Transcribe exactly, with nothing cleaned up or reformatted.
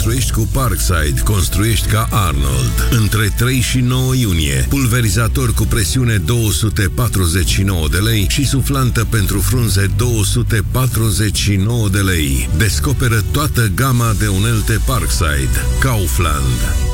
construiești cu Parkside, construiești ca Arnold. Între trei și nouă iunie, pulverizator cu presiune două sute patruzeci și nouă de lei și suflantă pentru frunze două sute patruzeci și nouă de lei. Descoperă toată gama de unelte Parkside. Kaufland.